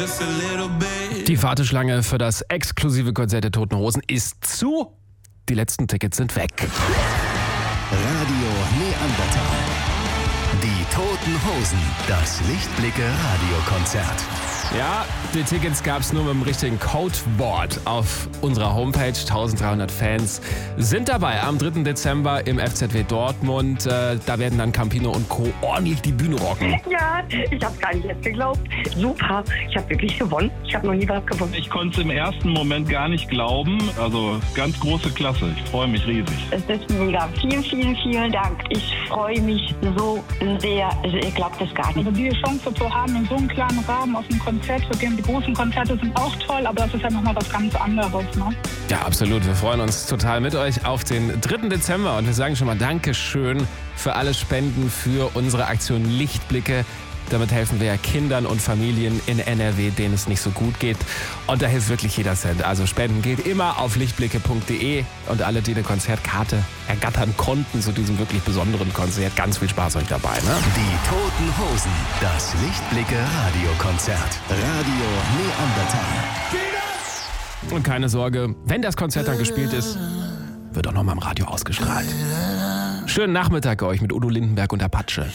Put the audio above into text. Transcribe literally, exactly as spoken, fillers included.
Die Warteschlange für das exklusive Konzert der Toten Hosen ist zu. Die letzten Tickets sind weg. Radio Neandertal. Die Toten Hosen. Das Lichtblicke-Radiokonzert. Ja, die Tickets gab es nur mit dem richtigen Codewort auf unserer Homepage. eintausenddreihundert Fans sind dabei am dritten Dezember im F Z W Dortmund. Äh, da werden dann Campino und Co. ordentlich die Bühne rocken. Ja, ich habe gar nicht jetzt geglaubt. Super, ich habe wirklich gewonnen. Ich habe noch nie was gewonnen. Ich konnte es im ersten Moment gar nicht glauben. Also ganz große Klasse. Ich freue mich riesig. Es ist mega. Vielen, vielen, vielen Dank. Ich freue mich so sehr. Also ihr glaubt es gar nicht. Also die Chance zu haben, in so einem kleinen Rahmen auf dem Konzert zu gehen. Die großen Konzerte sind auch toll, aber das ist ja nochmal was ganz anderes. Ne? Ja, absolut. Wir freuen uns total mit euch auf den dritten Dezember und wir sagen schon mal Dankeschön für alle Spenden für unsere Aktion Lichtblicke. Damit helfen wir ja Kindern und Familien in N R W, denen es nicht so gut geht. Und da hilft wirklich jeder Cent. Also Spenden geht immer auf lichtblicke punkt de. Und alle, die eine Konzertkarte ergattern konnten zu diesem wirklich besonderen Konzert, ganz viel Spaß euch dabei. Ne? Die Toten Hosen. Das Lichtblicke-Radiokonzert. Radio Neandertal. Und keine Sorge, wenn das Konzert dann gespielt ist, wird auch noch mal im Radio ausgestrahlt. Schönen Nachmittag euch mit Udo Lindenberg und Apache.